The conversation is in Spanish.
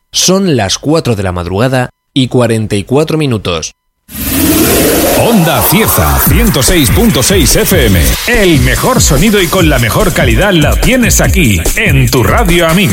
Son las 4 de la madrugada y 44 minutos. Onda Cieza, 106.6 FM. El mejor sonido y con la mejor calidad la tienes aquí, en tu radio amiga.